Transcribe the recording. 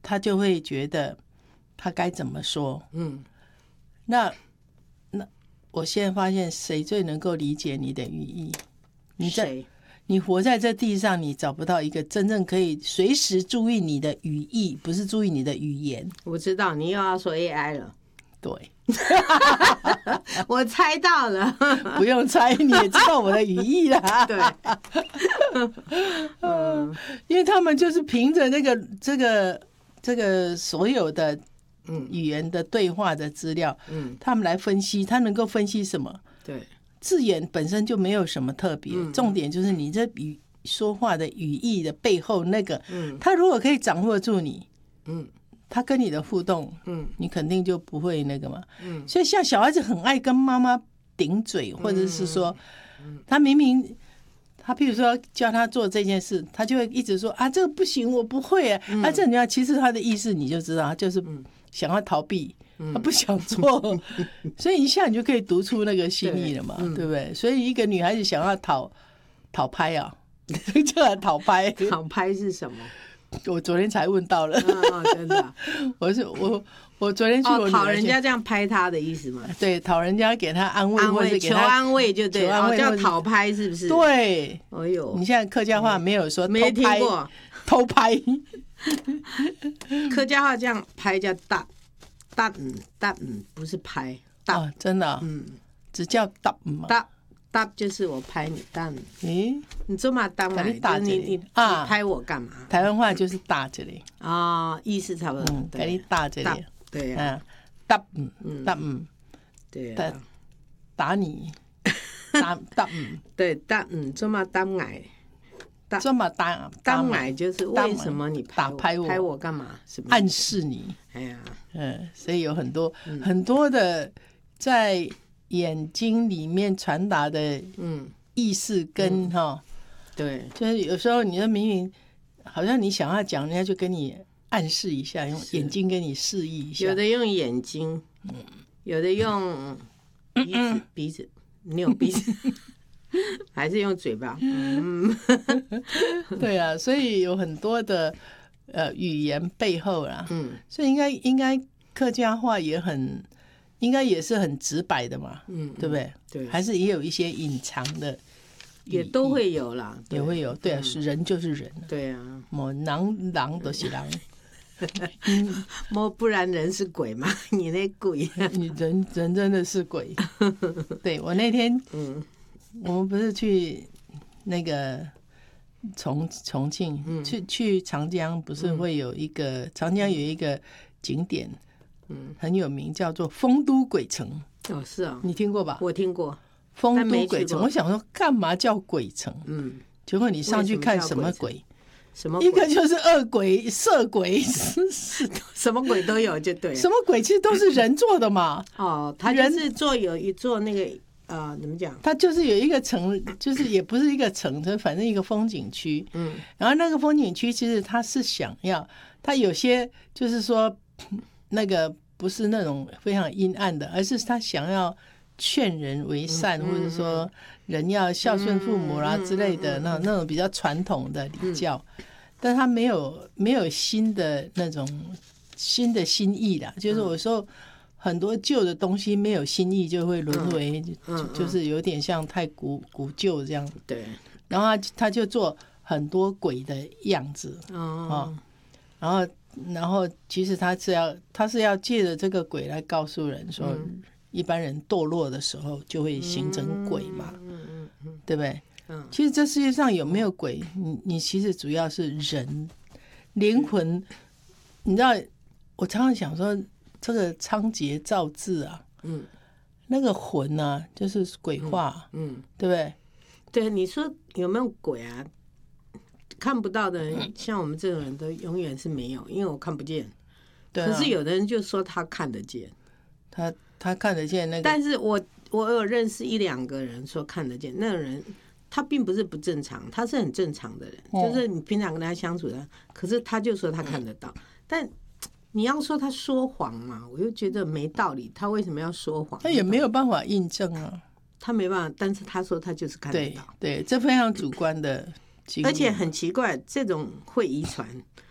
他就会觉得他该怎么说。那我现在发现谁最能够理解你的语义？你活在这地上，你找不到一个真正可以随时注意你的语义，不是注意你的语言。 我知道你又要说 AI 了。 对， 我猜到了。 不用猜，你也知道我的语义啦。 对， 因为他们就是凭着这个所有的语言的对话的资料，他们来分析，他能够分析什么？ 对， 字眼本身就没有什么特别，重点就是你这说话的语义的背后那个，他如果可以掌握住你，他跟你的互动，你肯定就不会那个嘛。所以像小孩子很爱跟妈妈顶嘴，或者是说，他明明他譬如说教他做这件事，他就会一直说啊，这个不行，我不会啊。这你要其实他的意思你就知道，他就是想要逃避，他不想做，所以一下你就可以读出那个心意了嘛，对不对？所以一个女孩子想要讨拍啊，就来讨拍。 讨拍是什么？ 我昨天才问到了。 真的啊。 我昨天去我女儿讨人家这样拍他的意思吗？ 对，讨人家给他安慰，或者给他求安慰就对了，叫讨拍是不是？ 对。 哎呦， 你现在客家话没有说没听过偷拍。 客家话这样拍叫搭，不是拍搭。 真的啊。只叫搭嘛。 搭就是我拍你搭。 你做嘛搭嘛？你拍我干嘛？ 台湾话就是搭这里啊，意思差不多。 给你搭这里。 对呀。 搭对呀。 打你。 对搭做嘛搭矮。 这么搭矮就是为什么你拍我干嘛？什么暗示你？ 哎呀， 所以有很多很多的在眼睛里面传达的意思跟对， 就是有时候你的明明好像你想要讲，人家就跟你暗示一下，用眼睛跟你示意一下。 有的用眼睛，有的用鼻子，你有鼻子。还是用嘴巴。 对啊，所以有很多的语言背后啦，所以应该客家话应该也是很直白的嘛，对不对？ 对， 还是也有一些隐藏的， 也都会有啦， 也会有。对啊，是人就是人。 对啊， 人都是人。 不然人是鬼嘛？你那鬼， 你人真的是鬼。对，我那天我们不是去那个重庆，去长江，不是会有一个长江有一个景点，很有名，叫做丰都鬼城。 是啊， 你听过吧？ 我听过丰都鬼城。我想说，干嘛叫鬼城？结果你上去看什么鬼？ 什么鬼？ 一个就是恶鬼、色鬼， 什么鬼都有，就对了。 什么鬼其实都是人做的嘛。 他就是有一座那个。怎么讲？ 它就是有一个城，就是也不是一个城，反正一个风景区。然后那个风景区其实它是想要，它有些就是说那个不是那种非常阴暗的，而是他想要劝人为善，或者说人要孝顺父母啦之类的那种比较传统的礼教，但他没有新的那种新的心意啦，就是有时候。很多旧的东西没有新意，就会沦为就是有点像太古旧这样。 对， 然后他就做很多鬼的样子然后其实他是要借着这个鬼来告诉人说，一般人堕落的时候就会形成鬼嘛，对不对？其实这世界上有没有鬼，你其实主要是人灵魂。你知道，我常常想说。这个仓颉造字啊，那个魂啊，就是鬼话，对不对？ 对，你说有没有鬼啊？看不到的人，像我们这种人都永远是没有，因为我看不见。对可是有的人就说他看得见， 他看得见那个。 但是我有认识1-2个人说看得见，那个人他并不是不正常，他是很正常的人，就是你平常跟他相处的，可是他就说他看得到，但。你要说他说谎嘛，我就觉得没道理。他为什么要说谎？ 他也没有办法印证啊。 他没办法，但是他说他就是看得到。 对，这非常主观的经历。 而且很奇怪，这种会遗传，